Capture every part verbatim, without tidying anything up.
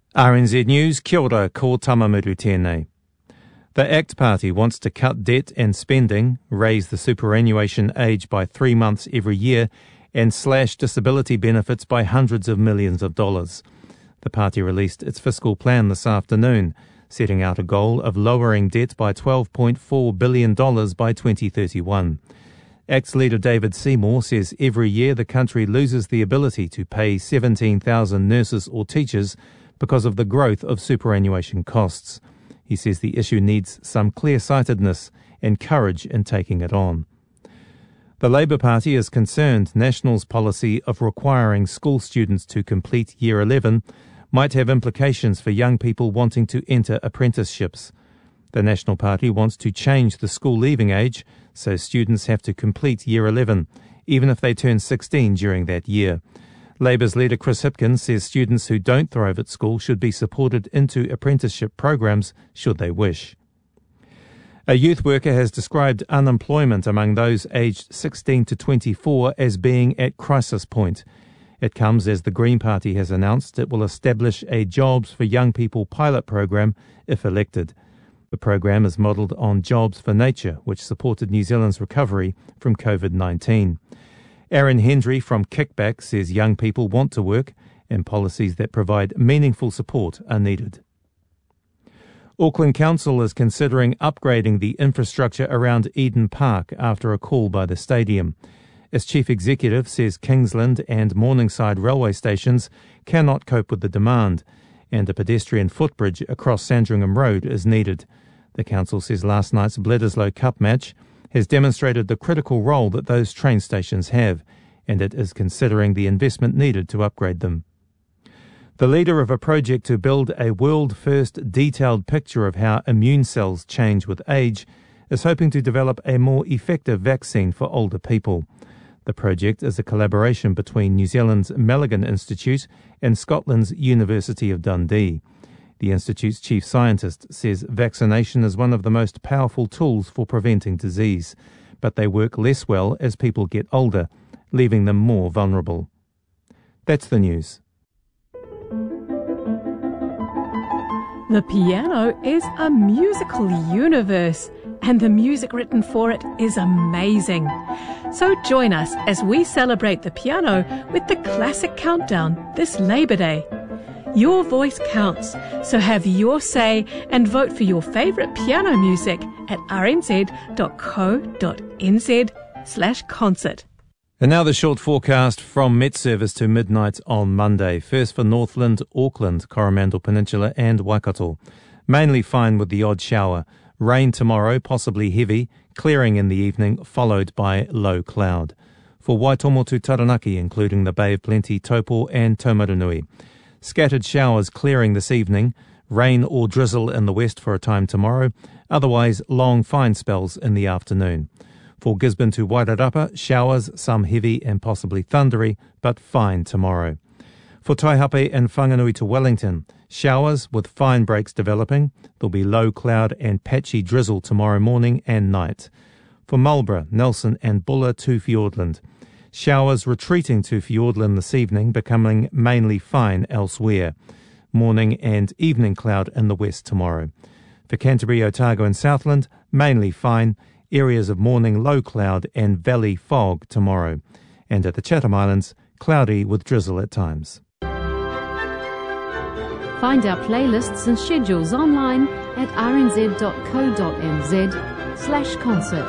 R N Z News, kia ora, ko Tamamiru tēnei. The ACT Party wants to cut debt and spending, raise the superannuation age by three months every year, and slash disability benefits by hundreds of millions of dollars. The party released its fiscal plan this afternoon, setting out a goal of lowering debt by twelve point four billion dollars by twenty thirty-one. ACT's leader David Seymour says every year the country loses the ability to pay seventeen thousand nurses or teachers because of the growth of superannuation costs. He says the issue needs some clear-sightedness and courage in taking it on. The Labour Party is concerned National's policy of requiring school students to complete Year eleven might have implications for young people wanting to enter apprenticeships. The National Party wants to change the school leaving age so students have to complete Year eleven, even if they turn sixteen during that year. Labour's leader Chris Hipkins says students who don't thrive at school should be supported into apprenticeship programs should they wish. A youth worker has described unemployment among those aged sixteen to twenty-four as being at crisis point. It comes as the Green Party has announced it will establish a Jobs for Young People pilot program if elected. The program is modelled on Jobs for Nature, which supported New Zealand's recovery from COVID nineteen. Aaron Hendry from Kickback says young people want to work and policies that provide meaningful support are needed. Auckland Council is considering upgrading the infrastructure around Eden Park after a call by the stadium. Its chief executive says Kingsland and Morningside railway stations cannot cope with the demand, and a pedestrian footbridge across Sandringham Road is needed. The council says last night's Bledisloe Cup match has demonstrated the critical role that those train stations have, and it is considering the investment needed to upgrade them. The leader of a project to build a world-first detailed picture of how immune cells change with age is hoping to develop a more effective vaccine for older people. The project is a collaboration between New Zealand's Milligan Institute and Scotland's University of Dundee. The Institute's chief scientist says vaccination is one of the most powerful tools for preventing disease, but they work less well as people get older, leaving them more vulnerable. That's the news. The piano is a musical universe, and the music written for it is amazing. So join us as we celebrate the piano with the Classic Countdown this Labour Day. Your voice counts, so have your say and vote for your favourite piano music at rnz.co.nz slash concert. And now the short forecast from Met Service to midnight on Monday. First for Northland, Auckland, Coromandel Peninsula and Waikato. Mainly fine with the odd shower. Rain tomorrow, possibly heavy, clearing in the evening, followed by low cloud. For Waitomo to Taranaki, including the Bay of Plenty, Taupo and Taumarunui. Scattered showers clearing this evening, rain or drizzle in the west for a time tomorrow, otherwise long fine spells in the afternoon. For Gisborne to Wairarapa, showers, some heavy and possibly thundery, but fine tomorrow. For Taihape and Whanganui to Wellington, showers with fine breaks developing. There'll be low cloud and patchy drizzle tomorrow morning and night. For Marlborough, Nelson and Buller to Fiordland. Showers retreating to Fiordland this evening, becoming mainly fine elsewhere. Morning and evening cloud in the west tomorrow. For Canterbury, Otago and Southland, mainly fine. Areas of morning low cloud and valley fog tomorrow. And at the Chatham Islands, cloudy with drizzle at times. Find our playlists and schedules online at rnz.co.nz slash concert.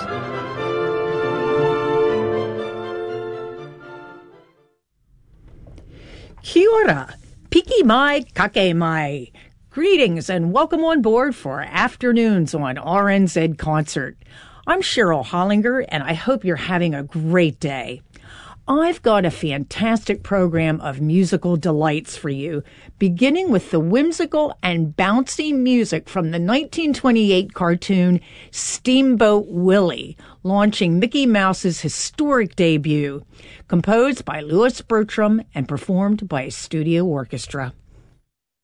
Kia ora, piki mai, kake mai. Greetings and welcome on board for Afternoons on R N Z Concert. I'm Cheryl Hollinger and I hope you're having a great day. I've got a fantastic program of musical delights for you, beginning with the whimsical and bouncy music from the nineteen twenty-eight cartoon Steamboat Willie, launching Mickey Mouse's historic debut, composed by Louis Bertram and performed by a studio orchestra.